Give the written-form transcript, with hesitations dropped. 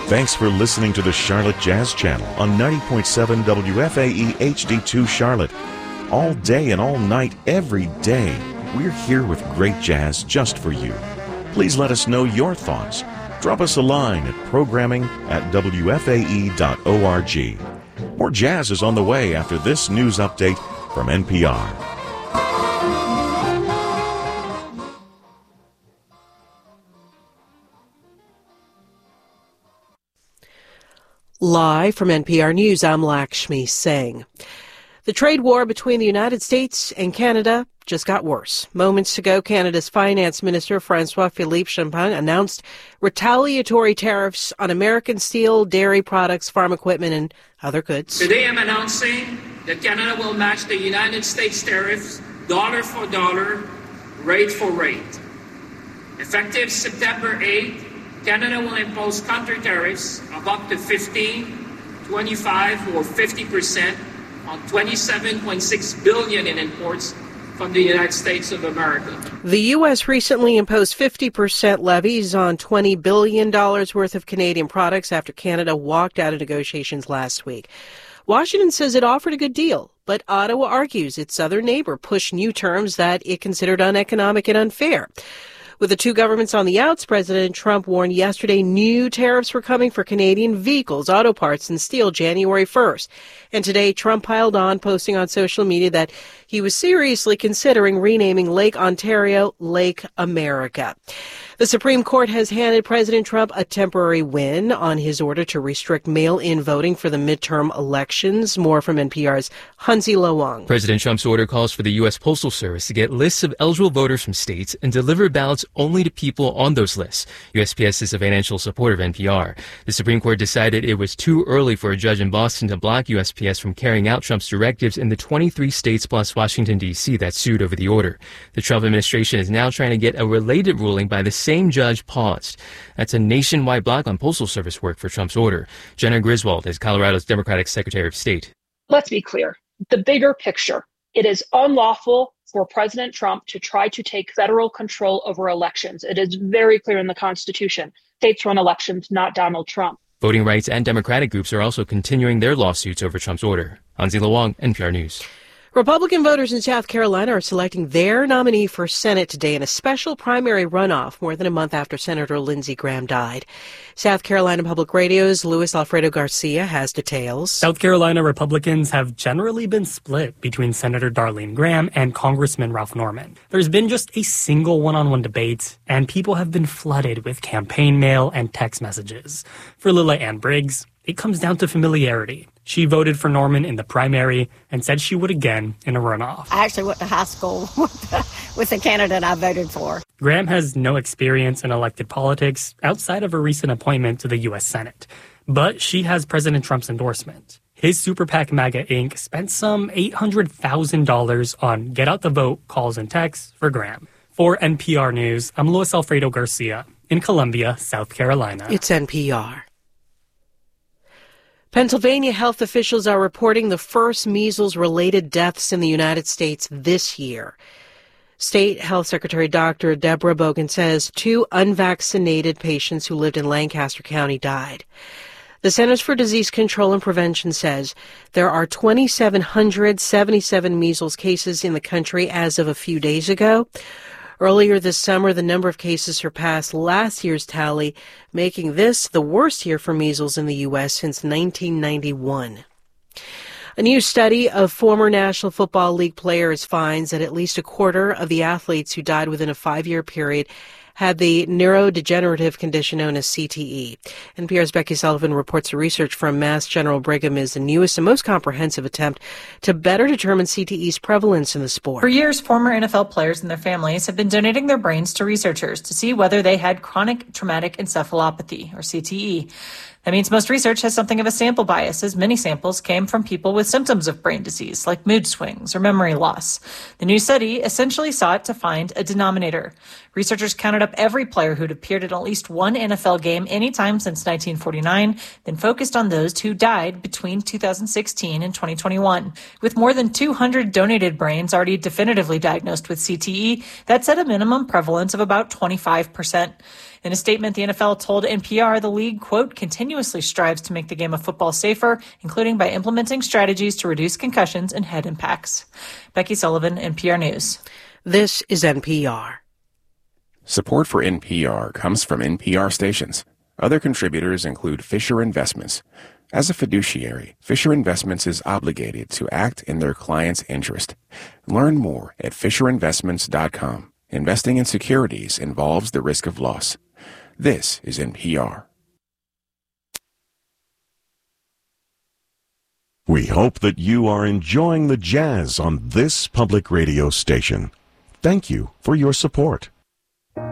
Thanks for listening to the Charlotte Jazz Channel on 90.7 WFAE HD2 Charlotte. All day and all night, every day, we're here with great jazz just for you. Please let us know your thoughts. Drop us a line at programming@wfae.org. More jazz is on the way after this news update from NPR. Live from NPR News, I'm Lakshmi Singh. The trade war between the United States and Canada just got worse. Moments ago, Canada's Finance Minister François-Philippe Champagne announced retaliatory tariffs on American steel, dairy products, farm equipment, and other goods. Today I'm announcing that Canada will match the United States tariffs dollar for dollar, rate for rate. Effective September 8th, Canada will impose counter tariffs of up to 15, 25, or 50% on $27.6 billion in imports from the United States of America. The U.S. recently imposed 50% levies on $20 billion worth of Canadian products after Canada walked out of negotiations last week. Washington says it offered a good deal, but Ottawa argues its southern neighbor pushed new terms that it considered uneconomic and unfair. With the two governments on the outs, President Trump warned yesterday new tariffs were coming for Canadian vehicles, auto parts, and steel January 1st. And today, Trump piled on, posting on social media that he was seriously considering renaming Lake Ontario Lake America. The Supreme Court has handed President Trump a temporary win on his order to restrict mail-in voting for the midterm elections. More from NPR's Hansi Lo. President Trump's order calls for the U.S. Postal Service to get lists of eligible voters from states and deliver ballots only to people on those lists. USPS is a financial supporter of NPR. The Supreme Court decided it was too early for a judge in Boston to block USPS from carrying out Trump's directives in the 23 states plus Washington, D.C. that sued over the order. The Trump administration is now trying to get a related ruling by the same judge paused. That's a nationwide block on Postal Service work for Trump's order. Jenna Griswold is Colorado's Democratic Secretary of State. Let's be clear. The bigger picture. It is unlawful for President Trump to try to take federal control over elections. It is very clear in the Constitution. States run elections, not Donald Trump. Voting rights and Democratic groups are also continuing their lawsuits over Trump's order. Hansi Lo, NPR News. Republican voters in South Carolina are selecting their nominee for Senate today in a special primary runoff more than a month after Senator Lindsey Graham died. South Carolina Public Radio's Luis Alfredo Garcia has details. South Carolina Republicans have generally been split between Senator Darlene Graham and Congressman Ralph Norman. There's been just a single one-on-one debate, and people have been flooded with campaign mail and text messages. For Lila Ann Briggs, it comes down to familiarity. She voted for Norman in the primary and said she would again in a runoff. I actually went to high school with the candidate I voted for. Graham has no experience in elected politics outside of a recent appointment to the U.S. Senate, but she has President Trump's endorsement. His Super PAC MAGA Inc. spent some $800,000 on get out the vote calls and texts for Graham. For NPR News, I'm Luis Alfredo Garcia in Columbia, South Carolina. It's NPR. Pennsylvania health officials are reporting the first measles-related deaths in the United States this year. State Health Secretary Dr. Deborah Bogan says 2 unvaccinated patients who lived in Lancaster County died. The Centers for Disease Control and Prevention says there are 2,777 measles cases in the country as of a few days ago. Earlier this summer, the number of cases surpassed last year's tally, making this the worst year for measles in the U.S. since 1991. A new study of former National Football League players finds that at least a quarter of the athletes who died within a 5-year period had the neurodegenerative condition known as CTE. NPR's Becky Sullivan reports the research from Mass General Brigham is the newest and most comprehensive attempt to better determine CTE's prevalence in the sport. For years, former NFL players and their families have been donating their brains to researchers to see whether they had chronic traumatic encephalopathy, or CTE. That means most research has something of a sample bias, as many samples came from people with symptoms of brain disease, like mood swings or memory loss. The new study essentially sought to find a denominator. Researchers counted up up every player who'd appeared in at least one NFL game anytime since 1949, then focused on those who died between 2016 and 2021. With more than 200 donated brains already definitively diagnosed with CTE, that's at a minimum prevalence of about 25%. In a statement, the NFL told NPR the league, quote, continuously strives to make the game of football safer, including by implementing strategies to reduce concussions and head impacts. Becky Sullivan, NPR News. This is NPR. Support for NPR comes from NPR stations. Other contributors include Fisher Investments. As a fiduciary, Fisher Investments is obligated to act in their client's interest. Learn more at FisherInvestments.com. Investing in securities involves the risk of loss. This is NPR. We hope that you are enjoying the jazz on this public radio station. Thank you for your support.